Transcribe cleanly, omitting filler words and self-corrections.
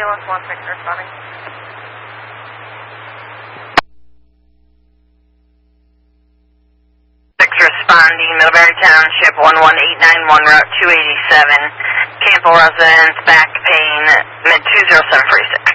ambulance 16 responding. Responding, Middlebury Township 11891, Route 287, Campbell residence, back pain, mid 20746.